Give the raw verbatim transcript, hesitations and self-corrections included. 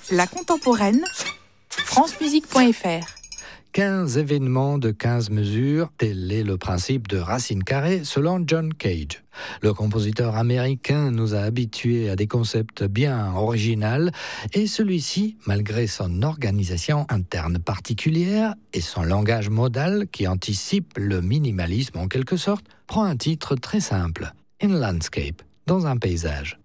La contemporaine, france musique point f r. quinze événements de quinze mesures, tel est le principe de Racine Carrée selon John Cage. Le compositeur américain nous a habitués à des concepts bien originaux et celui-ci, malgré son organisation interne particulière et son langage modal qui anticipe le minimalisme en quelque sorte, prend un titre très simple, In Landscape, dans un paysage.